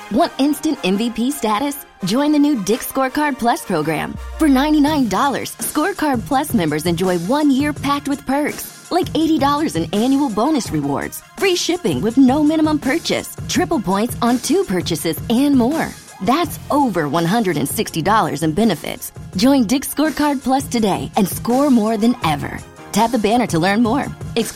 Want instant MVP status? Join the new Dick's Scorecard Plus program. For $99, Scorecard Plus members enjoy 1 year packed with perks, like $80 in annual bonus rewards, free shipping with no minimum purchase, triple points on 2 purchases, and more. That's over $160 in benefits. Join Dick's Scorecard Plus today and score more than ever. Tap the banner to learn more. Exclusive